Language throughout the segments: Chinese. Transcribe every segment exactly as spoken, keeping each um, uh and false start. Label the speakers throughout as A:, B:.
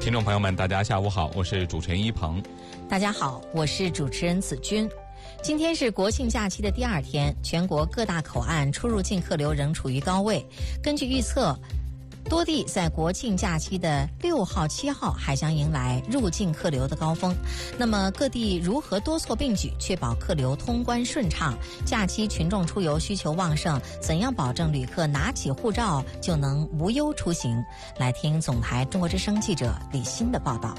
A: 听众朋友们，大家下午好，我是主持人一鹏。
B: 大家好，我是主持人子君。今天是国庆假期的第二天，全国各大口岸出入境客流仍处于高位。根据预测，多地在国庆假期的六号、七号还将迎来入境客流的高峰。那么各地如何多措并举，确保客流通关顺畅？假期群众出游需求旺盛，怎样保证旅客拿起护照就能无忧出行？来听总台中国之声记者李欣的报道。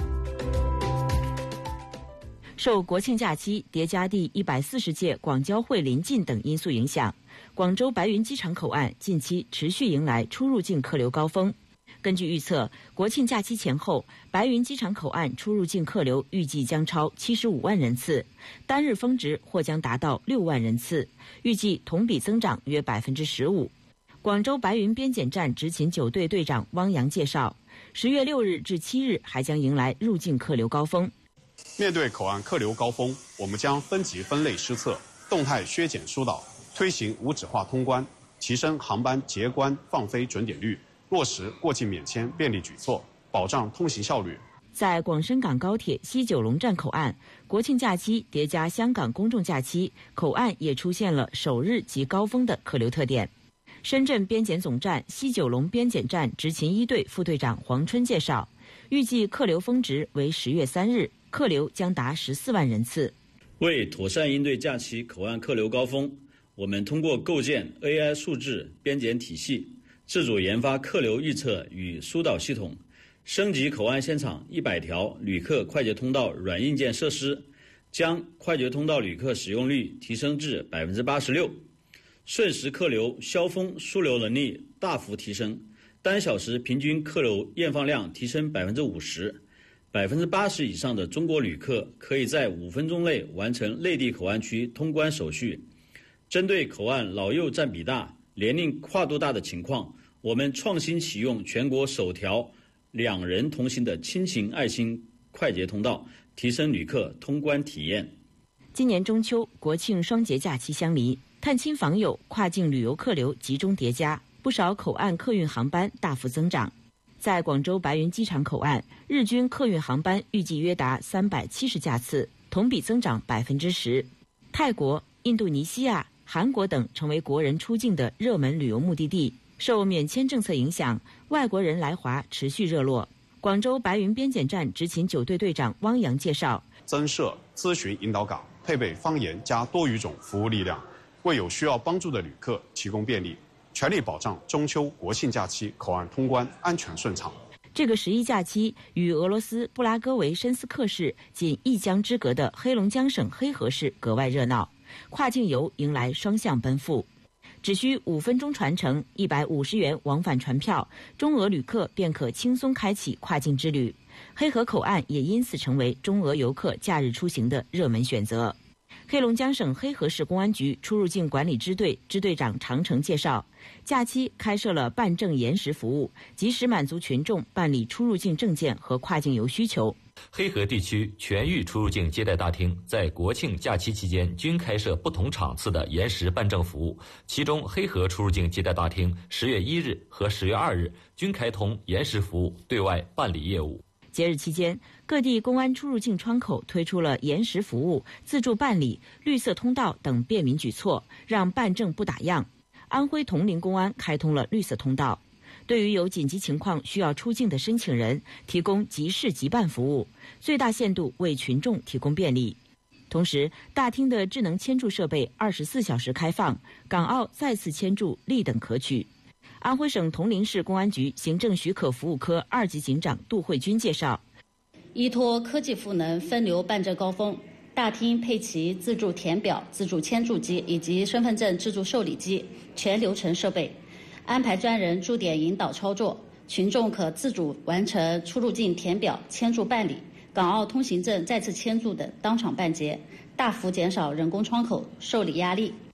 C: 受国庆假期叠加第一百四十届广交会临近等因素影响，广州白云机场口岸近期持续迎来出入境客流高峰。根据预测，国庆假期前后，白云机场口岸出入境客流预计将超七十五万人次，单日峰值或将达到六万人次，预计同比增长约百分之十五。广州白云边检站执勤九队队长汪洋介绍，十月六日至七日还将迎来入境客流高峰。
D: 面对口岸客流高峰，我们将分级分类施策，动态削减疏导，推行无纸化通关，提升航班结关放飞准点率，落实过境免签便利举措，保障通行效率。
C: 在广深港高铁西九龙站口岸，国庆假期叠加香港公众假期，口岸也出现了首日即高峰的客流特点。深圳边检总站西九龙边检站执勤一队副队长黄春介绍，预计客流峰值为十月三日，客流将达十四万人次。
E: 为妥善应对假期口岸客流高峰，我们通过构建 A I 数字边检体系，自主研发客流预测与疏导系统，升级口岸现场一百条旅客快捷通道软硬件设施，将快捷通道旅客使用率提升至 百分之八十六， 瞬时客流消峰疏流能力大幅提升，单小时平均客流验放量提升 百分之五十。百分之八十以上的中国旅客可以在五分钟内完成内地口岸区通关手续。针对口岸老幼占比大、年龄跨度大的情况，我们创新启用全国首条两人同行的亲情爱心快捷通道，提升旅客通关体验。
C: 今年中秋、国庆双节假期相离，探亲访友、跨境旅游客流集中叠加，不少口岸客运航班大幅增长。在广州白云机场口岸，日均客运航班预计约达三百七十架次，同比增长百分之十。泰国、印度尼西亚、韩国等成为国人出境的热门旅游目的地。受免签政策影响，外国人来华持续热络。广州白云边检站执勤九队队长汪洋介绍，
D: 增设咨询引导岗，配备方言加多语种服务力量，为有需要帮助的旅客提供便利，全力保障中秋国庆假期口岸通关安全顺畅。
C: 这个十一假期，与俄罗斯布拉戈维申斯克市仅一江之隔的黑龙江省黑河市格外热闹，跨境游迎来双向奔赴。只需五分钟传承，一百五十元往返船票，中俄旅客便可轻松开启跨境之旅。黑河口岸也因此成为中俄游客假日出行的热门选择。黑龙江省黑河市公安局出入境管理支队支队长常成介绍，假期开设了办证延时服务，及时满足群众办理出入境证件和跨境游需求。
F: 黑河地区全域出入境接待大厅在国庆假期期间均开设不同场次的延时办证服务，其中黑河出入境接待大厅十月一日和十月二日均开通延时服务，对外办理业务。
C: 节日期间，各地公安出入境窗口推出了延时服务、自助办理、绿色通道等便民举措，让办证不打烊。安徽铜陵公安开通了绿色通道，对于有紧急情况需要出境的申请人，提供即事即办服务，最大限度为群众提供便利。同时，大厅的智能签注设备二十四小时开放，港澳再次签注立等可取。安徽省铜陵市公安局行政许可服务科二级警长杜慧君介绍，
G: 依托科技赋能分流办证高峰，大厅配齐自助填表、自助签注机以及身份证自助受理机，全流程设备，安排专人驻点引导操作，群众可自主完成出入境填表、签注办理、港澳通行证再次签注等当场办结，大幅减少人工窗口受理压力。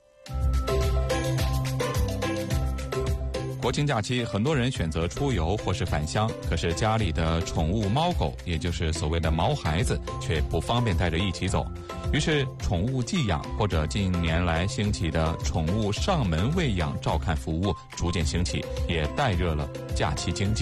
A: 国庆假期，很多人选择出游或是返乡，可是家里的宠物猫狗，也就是所谓的毛孩子，却不方便带着一起走。于是，宠物寄养或者近年来兴起的宠物上门喂养照看服务逐渐兴起，也带热了假期经济。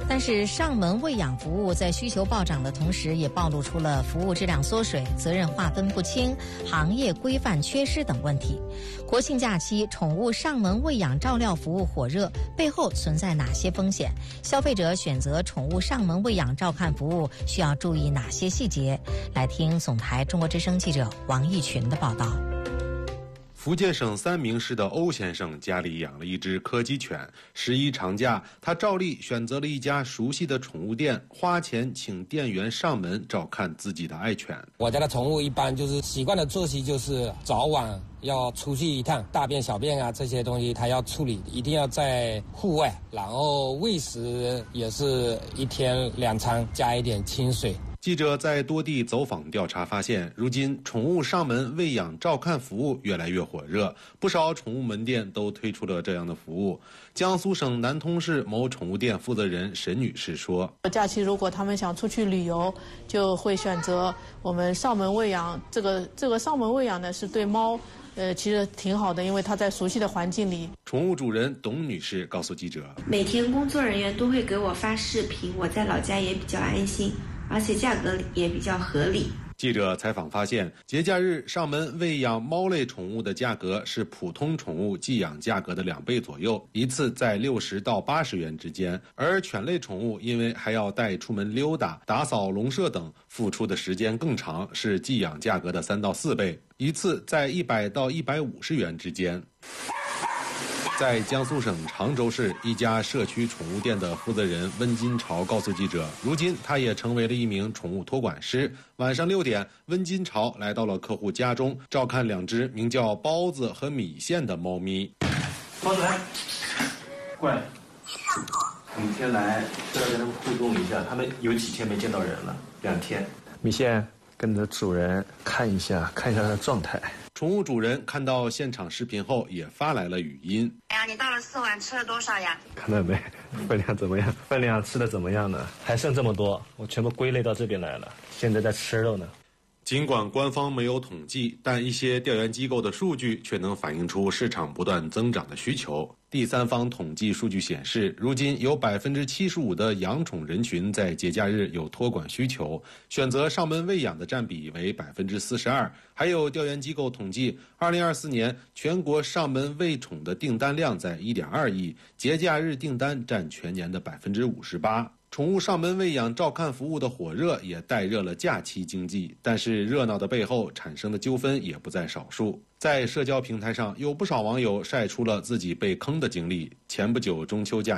B: 但是上门喂养服务在需求暴涨的同时，也暴露出了服务质量缩水、责任划分不清、行业规范缺失等问题。国庆假期宠物上门喂养照料服务火热，背后存在哪些风险？消费者选择宠物上门喂养照看服务需要注意哪些细节？来听总台中国之声记者王义群的报道。
H: 福建省三明市的欧先生家里养了一只柯基犬，十一长假，他照例选择了一家熟悉的宠物店，花钱请店员上门照看自己的爱犬。
I: 我家的宠物一般就是习惯的作息就是早晚要出去一趟，大便小便啊这些东西它要处理，一定要在户外，然后喂食也是一天两餐加一点清水。
H: 记者在多地走访调查发现，如今宠物上门喂养照看服务越来越火热，不少宠物门店都推出了这样的服务。江苏省南通市某宠物店负责人沈女士说：
J: 假期如果他们想出去旅游，就会选择我们上门喂养。这个这个上门喂养呢，是对猫呃，其实挺好的，因为它在熟悉的环境里。
H: 宠物主人董女士告诉记者：
K: 每天工作人员都会给我发视频，我在老家也比较安心，而且价格也比较合理。
H: 记者采访发现，节假日上门喂养猫类宠物的价格是普通宠物寄养价格的两倍左右，一次在六十到八十元之间。而犬类宠物因为还要带出门溜达、打扫笼舍等，付出的时间更长，是寄养价格的三到四倍，一次在一百到一百五十元之间。在江苏省常州市一家社区宠物店的负责人温金朝告诉记者，如今他也成为了一名宠物托管师。晚上六点，温金朝来到了客户家中，照看两只名叫包子和米线的猫咪。
L: 包子来，过来。每天来都要跟他们互动一下，他们有几天没见到人了？两天。米线跟着主人看一下，看一下他的状态。
H: 宠物主人看到现场视频后也发来了语音。
M: 哎呀，你到了四碗吃了多少呀？
L: 看到没？分量怎么样？分量吃的怎么样呢？还剩这么多，我全部归类到这边来了，现在在吃肉呢。
H: 尽管官方没有统计，但一些调研机构的数据却能反映出市场不断增长的需求。第三方统计数据显示，如今有百分之七十五的养宠人群在节假日有托管需求，选择上门喂养的占比为百分之四十二。还有调研机构统计，二零二四年全国上门喂宠的订单量在一点二亿，节假日订单占全年的百分之五十八。宠物上门喂养照看服务的火热也带热了假期经济，但是热闹的背后产生的纠纷也不在少数。在社交平台上，有不少网友晒出了自己被坑的经历。前不久中秋假